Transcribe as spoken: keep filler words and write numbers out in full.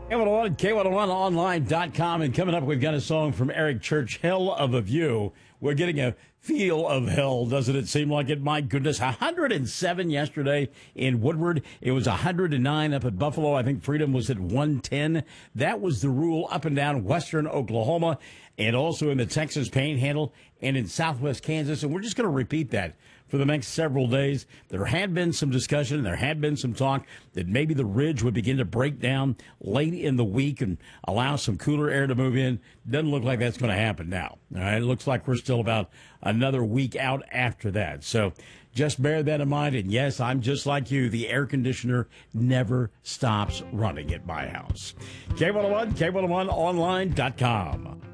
K one oh one, K one oh one online dot com. And coming up, we've got a song from Eric Church, Hell of a View. We're getting a feel of hell, doesn't it seem like it? My goodness, one hundred seven yesterday in Woodward. It was one hundred nine up at Buffalo. I think Freedom was at one ten. That was the rule up and down western Oklahoma and also in the Texas Panhandle and in southwest Kansas. And we're just going to repeat that for the next several days. There had been some discussion, there had been some talk that maybe the ridge would begin to break down late in the week and allow some cooler air to move in. Doesn't look like that's going to happen now. All right, it looks like we're still about another week out after that. So just bear that in mind. And yes, I'm just like you. The air conditioner never stops running at my house. K one oh one, K one oh one online dot com.